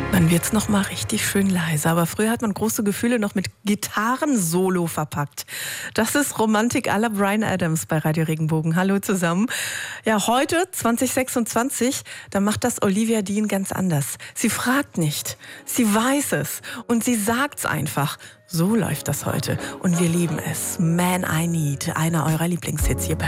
Dann wird's noch mal richtig schön leise. Aber früher hat man große Gefühle noch mit Gitarrensolo verpackt. Das ist Romantik à la Bryan Adams bei Radio Regenbogen. Hallo zusammen. Ja, heute, 2026, da macht das Olivia Dean ganz anders. Sie fragt nicht, sie weiß es und sie sagt's einfach. So läuft das heute und wir lieben es. Man I Need, einer eurer Lieblingshits hier bei